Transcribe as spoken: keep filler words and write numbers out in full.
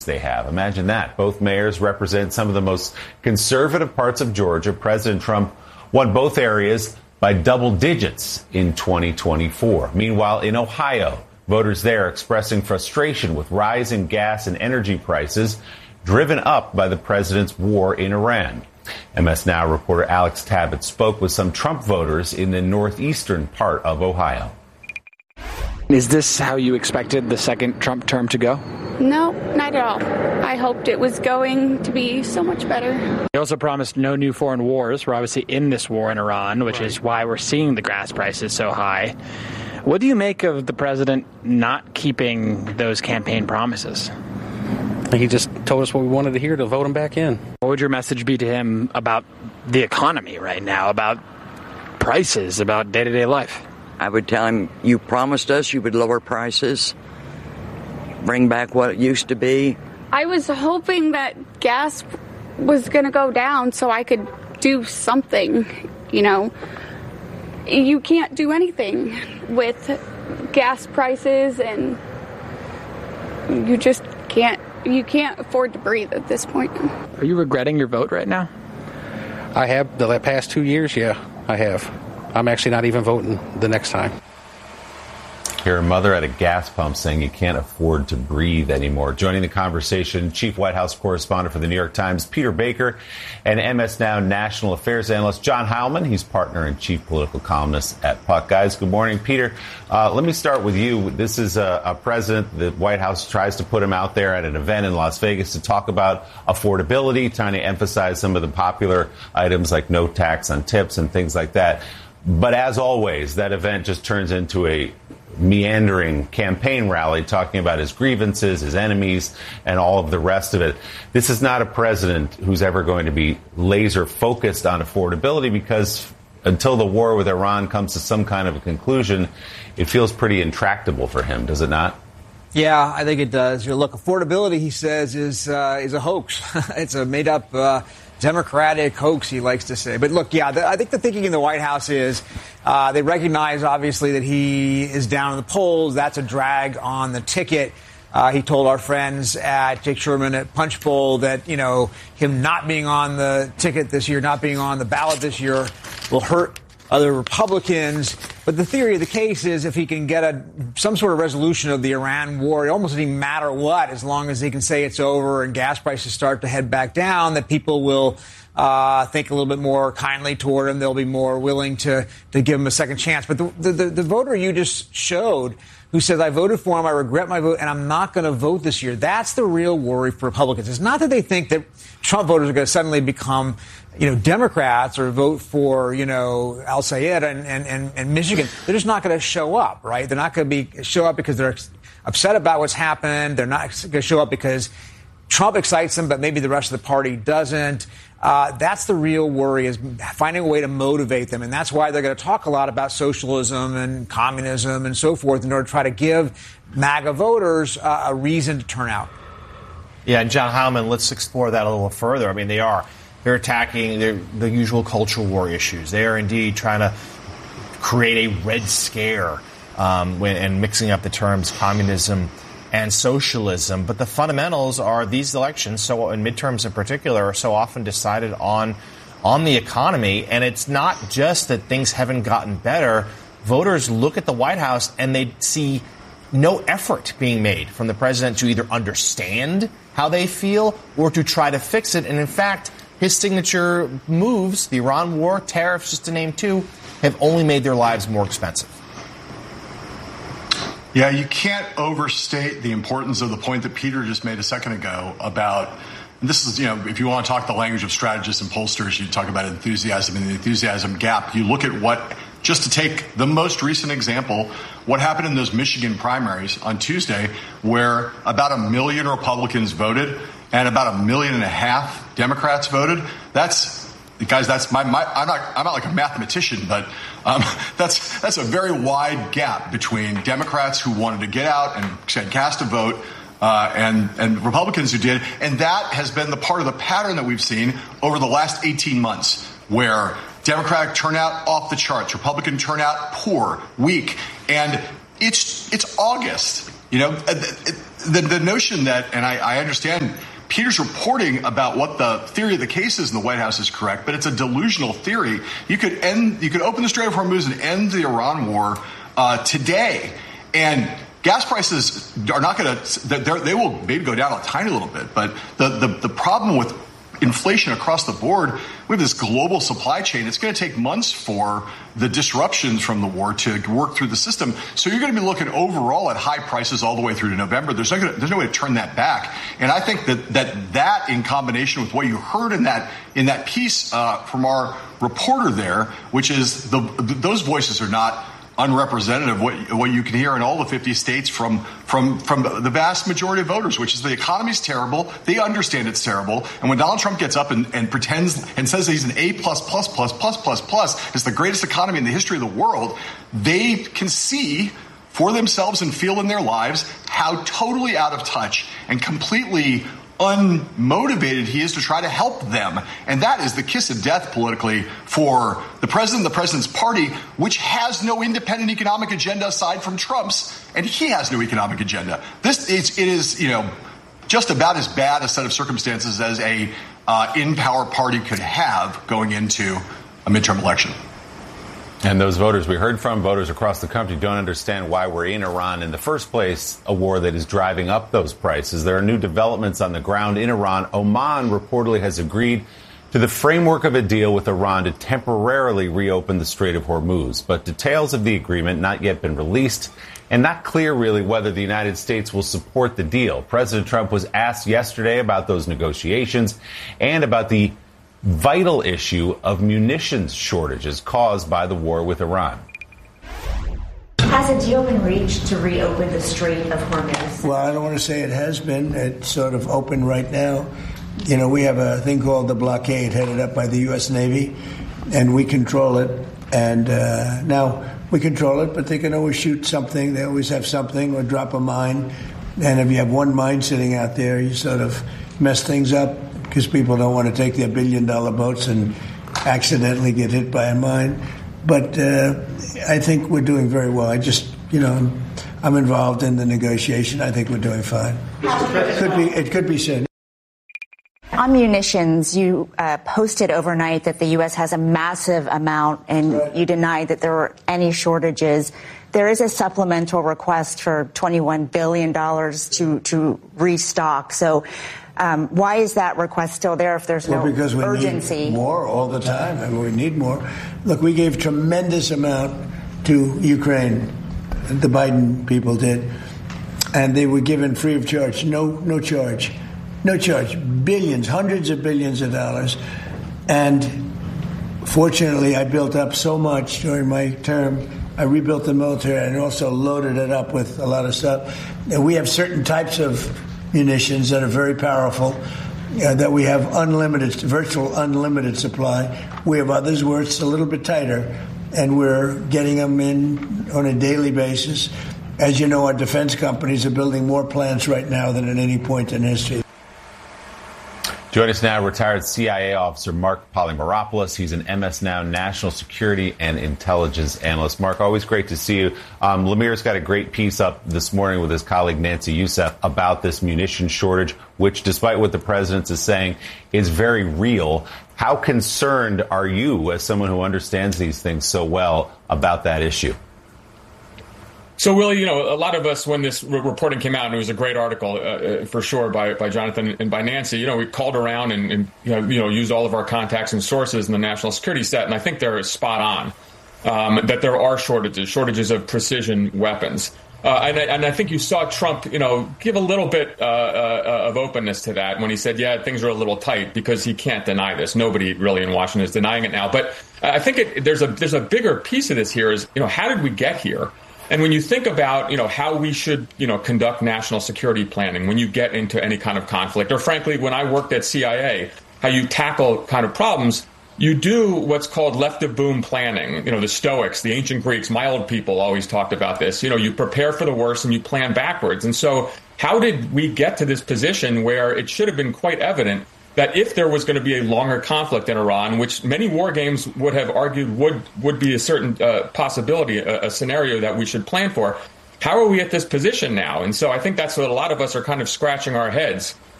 they have. Imagine that. Both mayors represent some of the most conservative parts of Georgia. President Trump won both areas by double digits in twenty twenty-four. Meanwhile, in Ohio, voters there expressing frustration with rising gas and energy prices driven up by the president's war in Iran. M S Now reporter Alex Tabbitt spoke with some Trump voters in the northeastern part of Ohio. Is this how you expected the second Trump term to go? No, not at all. I hoped it was going to be so much better. He also promised no new foreign wars. We're obviously in this war in Iran, which right. is why we're seeing the gas prices so high. What do you make of the president not keeping those campaign promises? He just told us what we wanted to hear to vote him back in. What would your message be to him about the economy right now, about prices, about day-to-day life? I would tell him, you promised us you would lower prices, bring back what it used to be. I was hoping that gas was going to go down so I could do something, you know. You can't do anything with gas prices, and you just can't, you can't afford to breathe at this point. Are you regretting your vote right now? I have. The past two years, yeah, I have. I'm actually not even voting the next time. Hear a mother at a gas pump saying you can't afford to breathe anymore. Joining the conversation, Chief White House Correspondent for the New York Times, Peter Baker, and M S Now National Affairs Analyst John Heilman. He's partner and chief political columnist at Puck. Guys, good morning. Peter, uh, let me start with you. This is a, a president. The White House tries to put him out there at an event in Las Vegas to talk about affordability, trying to emphasize some of the popular items like no tax on tips and things like that. But as always, that event just turns into a meandering campaign rally talking about his grievances, his enemies, and all of the rest of it. This is not a president who's ever going to be laser focused on affordability, because until the war with Iran comes to some kind of a conclusion, it feels pretty intractable for him, does it not? Yeah, I think it does. You know, look, affordability, he says, is uh, is a hoax. It's a made-up uh, Democratic hoax, he likes to say. But look, yeah, the, I think the thinking in the White House is uh, they recognize, obviously, that he is down in the polls. That's a drag on the ticket. Uh, he told our friends at Jake Sherman at Punch Bowl that, you know, him not being on the ticket this year, not being on the ballot this year will hurt other Republicans. But the theory of the case is if he can get a some sort of resolution of the Iran war, it almost doesn't matter what, as long as he can say it's over and gas prices start to head back down, that people will uh, think a little bit more kindly toward him. They'll be more willing to, to give him a second chance. But the, the, the, the voter you just showed who says, I voted for him, I regret my vote, and I'm not going to vote this year. That's the real worry for Republicans. It's not that they think that Trump voters are going to suddenly become, you know, Democrats or vote for, you know, Al Sayed and, and, and, and Michigan. They're just not going to show up, right? They're not going to be show up because they're upset about what's happened. They're not going to show up because Trump excites them, but maybe the rest of the party doesn't. Uh, that's the real worry, is finding a way to motivate them. And that's why they're going to talk a lot about socialism and communism and so forth in order to try to give MAGA voters uh, a reason to turn out. Yeah, and John Heilman, let's explore that a little further. I mean, they are. They're attacking the, the usual cultural war issues. They are indeed trying to create a red scare um, when, and mixing up the terms communism and socialism. But the fundamentals are these elections, so in midterms in particular, are so often decided on on the economy. And it's not just that things haven't gotten better. Voters look at the White House and they see no effort being made from the president to either understand how they feel or to try to fix it. And in fact, his signature moves, the Iran war, tariffs, just to name two, have only made their lives more expensive. Yeah, you can't overstate the importance of the point that Peter just made a second ago about, and this is, you know, if you want to talk the language of strategists and pollsters, you talk about enthusiasm and the enthusiasm gap. You look at what, just to take the most recent example, what happened in those Michigan primaries on Tuesday, where about a million Republicans voted and about a million and a half Democrats voted. That's, guys, that's my, my I'm not I'm not like a mathematician, but um, that's that's a very wide gap between Democrats who wanted to get out and cast a vote uh, and and Republicans who did, and that has been the part of the pattern that we've seen over the last eighteen months, where Democratic turnout off the charts, Republican turnout poor, weak, and it's it's August. You know, the, the notion that, and I, I understand Peter's reporting about what the theory of the case is in the White House is correct, but it's a delusional theory. You could end, you could open the Strait of Hormuz and end the Iran war uh, today, and gas prices are not going to, they will maybe go down a tiny little bit, but the, the, the problem with inflation across the board, we have this global supply chain. It's going to take months for the disruptions from the war to work through the system. So you're going to be looking overall at high prices all the way through to November. There's no, gonna, there's no way to turn that back. And I think that that, that in combination with what you heard in that in that piece uh, from our reporter there, which is the, those voices are not unrepresentative what what you can hear in all the fifty states from from from the vast majority of voters, which is the economy's terrible. They understand it's terrible. And when Donald Trump gets up and, and pretends and says he's an A plus plus plus plus plus plus, it's the greatest economy in the history of the world, they can see for themselves and feel in their lives how totally out of touch and completely unmotivated he is to try to help them. And that is the kiss of death politically for the president, the president's party, which has no independent economic agenda aside from Trump's, and he has no economic agenda. This is, it is, you know, just about as bad a set of circumstances as a uh, in-power party could have going into a midterm election. And those voters we heard from, voters across the country, don't understand why we're in Iran in the first place, a war that is driving up those prices. There are new developments on the ground in Iran. Oman reportedly has agreed to the framework of a deal with Iran to temporarily reopen the Strait of Hormuz. But details of the agreement not yet been released, and not clear really whether the United States will support the deal. President Trump was asked yesterday about those negotiations and about the vital issue of munitions shortages caused by the war with Iran. Has a deal been reached to reopen the Strait of Hormuz? Well, I don't want to say it has been. It's sort of open right now. You know, we have a thing called the blockade headed up by the U S Navy, and we control it. And uh, now we control it, but they can always shoot something. They always have something or drop a mine. And if you have one mine sitting out there, you sort of mess things up, because people don't want to take their billion-dollar boats and accidentally get hit by a mine. But uh, I think we're doing very well. I just, you know, I'm, I'm involved in the negotiation. I think we're doing fine. It could be, it could be soon. On munitions, you uh, posted overnight that the U S has a massive amount, and right. You denied that there were any shortages. There is a supplemental request for twenty-one billion dollars to, to restock. So um, why is that request still there if there's well, no because we urgency? Need more all the time, and we need more. Look, we gave tremendous amount to Ukraine, the Biden people did, and they were given free of charge, no no charge. No charge, billions, hundreds of billions of dollars. And fortunately, I built up so much during my term. I rebuilt the military and also loaded it up with a lot of stuff. And we have certain types of munitions that are very powerful, uh, that we have unlimited, virtual unlimited supply. We have others where it's a little bit tighter, and we're getting them in on a daily basis. As you know, our defense companies are building more plants right now than at any point in history. Join us now, retired C I A officer Mark Polymeropoulos. He's an M S Now national security and intelligence analyst. Mark, always great to see you. Um, Lamir's got a great piece up this morning with his colleague Nancy Youssef about this munitions shortage, which, despite what the president is saying, is very real. How concerned are you, as someone who understands these things so well, about that issue? So, Willie, you know, a lot of us, when this re- reporting came out, and it was a great article uh, for sure by, by Jonathan and by Nancy, you know, we called around and, and you, know, you know, used all of our contacts and sources in the national security set, and I think they're spot on, um, that there are shortages, shortages of precision weapons. Uh, and, I, and I think you saw Trump, you know, give a little bit uh, uh, of openness to that when he said, yeah, things are a little tight, because he can't deny this. Nobody really in Washington is denying it now. But I think it, there's a there's a bigger piece of this here is, you know, how did we get here? And when you think about, you know, how we should, you know, conduct national security planning when you get into any kind of conflict, or frankly, when I worked at C I A, how you tackle kind of problems, you do what's called left of boom planning. You know, the Stoics, the ancient Greeks, my old people always talked about this. You know, you prepare for the worst and you plan backwards. And so how did we get to this position where it should have been quite evident that if there was going to be a longer conflict in Iran, which many war games would have argued would would be a certain uh, possibility, a, a scenario that we should plan for, how are we at this position now? And so I think that's what a lot of us are kind of scratching our heads.